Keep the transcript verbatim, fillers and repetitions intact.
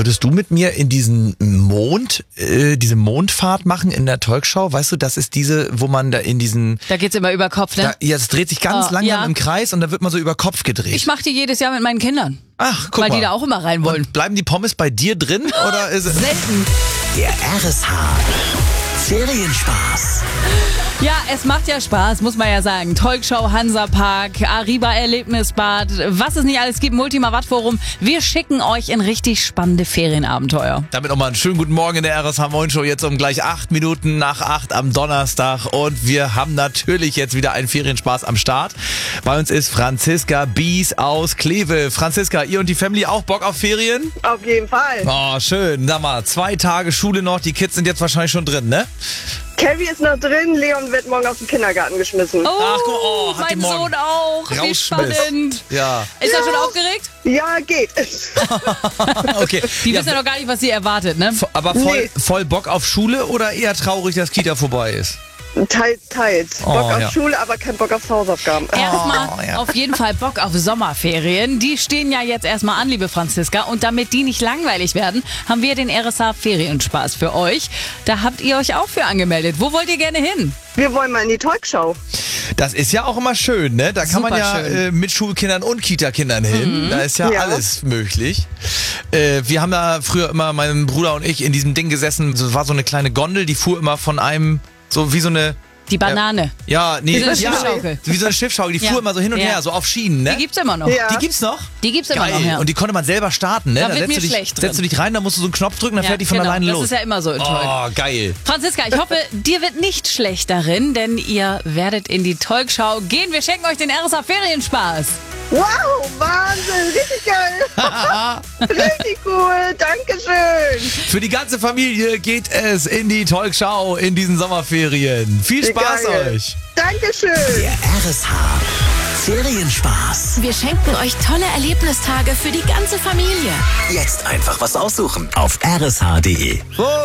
Würdest du mit mir in diesen Mond, äh, diese Mondfahrt machen in der Talkshow? Weißt du, das ist diese, wo man da in diesen... Da geht's immer über Kopf, ne? Da, ja, es dreht sich ganz Oh, langsam ja. im Kreis und da wird man so über Kopf gedreht. Ich mache die jedes Jahr mit meinen Kindern. Ach, guck weil mal. die da auch immer rein wollen. Und bleiben die Pommes bei dir drin? Oder ist es... Selten. Der R S H Ferienspaß. Ja, es macht ja Spaß, muss man ja sagen. Talkshow, Hansapark, Arriba Erlebnisbad, was es nicht alles gibt, Multima Watt Forum. Wir schicken euch in richtig spannende Ferienabenteuer. Damit nochmal einen schönen guten Morgen in der R S H Moin Show. Jetzt um gleich acht Minuten nach acht am Donnerstag. Und wir haben natürlich jetzt wieder einen Ferienspaß am Start. Bei uns ist Franziska Bies aus Kleve. Franziska, ihr und die Family auch Bock auf Ferien? Auf jeden Fall. Oh, schön. Sag mal, zwei Tage Schule noch. Die Kids sind jetzt wahrscheinlich schon drin, ne? Kelly ist noch drin, Leon wird morgen aus dem Kindergarten geschmissen. Oh, Ach, guck, oh, hat mein die morgen Sohn auch. Wie rausschmiss. spannend. Ja. Ist er schon aufgeregt? Ja, geht. Okay. Die Ja, wissen ja noch gar nicht, was sie erwartet, ne? aber voll, Nee. voll Bock auf Schule oder eher traurig, dass Kita vorbei ist? Teils, teils. Oh, Bock auf ja. Schule, aber kein Bock auf Hausaufgaben. Erstmal Oh, ja. auf jeden Fall Bock auf Sommerferien. Die stehen ja jetzt erstmal an, liebe Franziska. Und damit die nicht langweilig werden, haben wir den R S H Ferienspaß für euch. Da habt ihr euch auch für angemeldet. Wo wollt ihr gerne hin? Wir wollen mal in die Talkshow. Das ist ja auch immer schön, ne? Da kann man ja Super schön. äh, mit Schulkindern und Kita-Kindern hin. Da ist ja, Ja. alles möglich. Äh, wir haben da früher immer, mein Bruder und ich, in diesem Ding gesessen. Es war so eine kleine Gondel, die fuhr immer von einem, so wie so eine... Die Banane. Ja, nee, Wie so eine ja, Schiffschaukel. wie so eine Schiffschaukel. Die Ja. fuhr immer so hin und Ja. her, so auf Schienen, ne? Die gibt's immer noch. Ja. Die gibt's noch? Die gibt's immer Geil. noch, ja. Und die konnte man selber starten, ne? Da wird setzt mir du dich, schlecht setzt du drin. dich rein, da musst du so einen Knopf drücken, dann Ja, fährt die von genau. alleine Das los. ist ja immer so toll. Oh, geil. Franziska, ich hoffe, dir wird nicht schlecht darin, denn ihr werdet in die Talkshow gehen. Wir schenken euch den R S H Ferienspaß. Wow, Wahnsinn, richtig geil. Richtig cool, Dankeschön. Für die ganze Familie geht es in die Talkshow in diesen Sommerferien. Viel Wie Spaß geil. euch. Dankeschön. Der R S H Ferienspaß. Wir schenken euch tolle Erlebnistage für die ganze Familie. Jetzt einfach was aussuchen auf r s h punkt d e.